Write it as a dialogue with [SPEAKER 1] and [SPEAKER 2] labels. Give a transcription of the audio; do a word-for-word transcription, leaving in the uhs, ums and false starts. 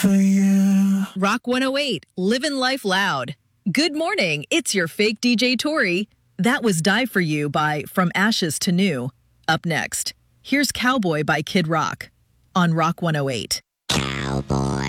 [SPEAKER 1] for you.
[SPEAKER 2] Rock one oh eight, living life loud. Good morning, it's your fake D J Tori. That was Die For You by From Ashes to New. Up next, here's Cowboy by Kid Rock on Rock one oh eight.
[SPEAKER 3] Cowboy.